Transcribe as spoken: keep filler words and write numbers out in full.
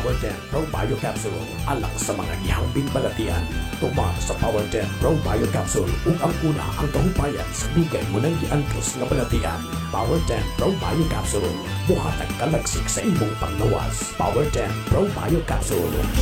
Power ten Pro Bio Capsule alang sa mga gihambing balatian. Tuma sa Power ten Pro Bio Capsule ug ang una ang kahupayan sa dugay mo nang giantos nga balatian. Power ten Pro Bio Capsule buhatag kalagsik sa imong panglawas. Power ten Pro Bio Capsule.